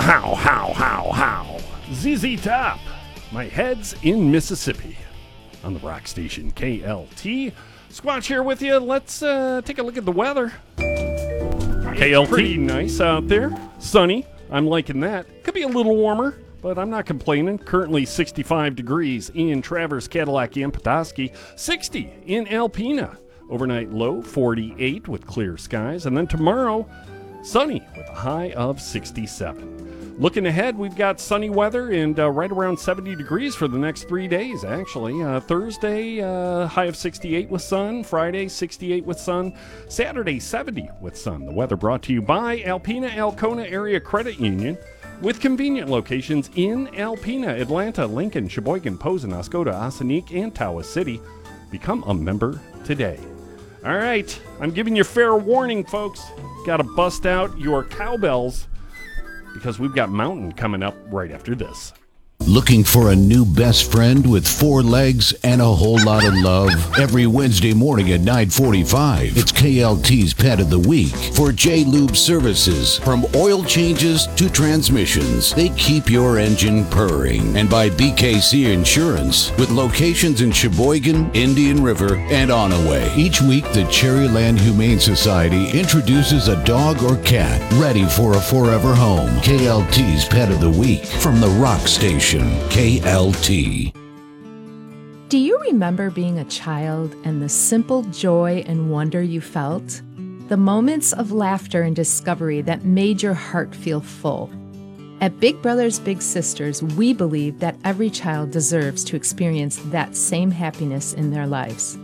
How. ZZ Top. My head's in Mississippi. On the rock station KLT. Squatch here with you. Let's take a look at the weather. KLT. Pretty nice out there. Sunny. I'm liking that. Could be a little warmer, but I'm not complaining. Currently 65 degrees in Traverse, Cadillac, and Petoskey. 60 in Alpena. Overnight low 48 with clear skies. And then tomorrow, sunny with a high of 67. Looking ahead, we've got sunny weather and right around 70 degrees for the next 3 days, actually. Thursday, high of 68 with sun. Friday, 68 with sun. Saturday, 70 with sun. The weather brought to you by Alpena Alcona Area Credit Union with convenient locations in Alpena, Atlanta, Lincoln, Sheboygan, Posen, Oscoda, Ossining, and Tawas City. Become a member today. All right, I'm giving you fair warning, folks. Got to bust out your cowbells, because we've got Mountain coming up right after this. Looking for a new best friend with 4 legs and a whole lot of love? Every Wednesday morning at 9:45, it's KLT's Pet of the Week. For J-Lube Services, from oil changes to transmissions, they keep your engine purring. And by BKC Insurance, with locations in Sheboygan, Indian River, and Onaway. Each week, the Cherryland Humane Society introduces a dog or cat ready for a forever home. KLT's Pet of the Week from the Rock Station. KLT. Do you remember being a child and the simple joy and wonder you felt? The moments of laughter and discovery that made your heart feel full. At Big Brothers Big Sisters, we believe that every child deserves to experience that same happiness in their lives.